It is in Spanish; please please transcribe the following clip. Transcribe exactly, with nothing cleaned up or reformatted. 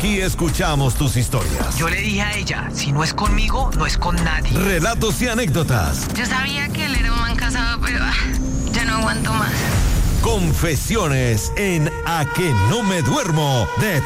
Aquí escuchamos tus historias. Yo le dije a ella, si no es conmigo, no es con nadie. Relatos y anécdotas. Yo sabía que él era un man casado, pero ah, ya no aguanto más. Confesiones en A que no me duermo de